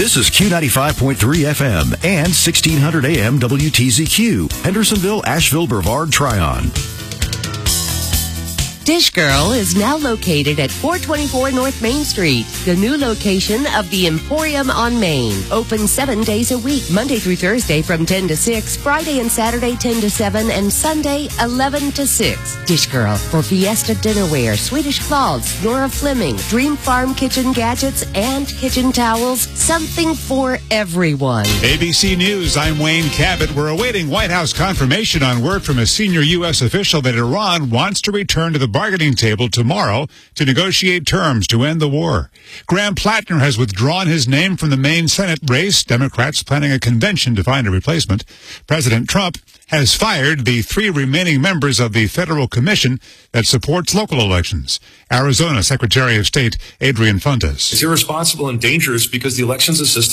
This is Q95.3 FM and 1600 AM WTZQ, Hendersonville, Asheville, Brevard, Tryon. Dish Girl is now located at 424 North Main Street, the new location of the Emporium on Main. Open 7 days a week, Monday through Thursday from 10 to 6, Friday and Saturday 10 to 7, and Sunday 11 to 6. Dish Girl for Fiesta Dinnerware, Swedish cloths, Nora Fleming, Dream Farm kitchen gadgets, and kitchen towels. Something for everyone. ABC News, I'm Wayne Cabot. We're awaiting White House confirmation on word from a senior U.S. official that Iran wants to return to the bargaining table tomorrow to negotiate terms to end the war. Graham Plattner has withdrawn his name from the Maine Senate race. Democrats planning a convention to find a replacement. President Trump has fired the 3 remaining members of the federal commission that supports local elections. Arizona Secretary of State Adrian Fontes. It's irresponsible and dangerous because the elections assistance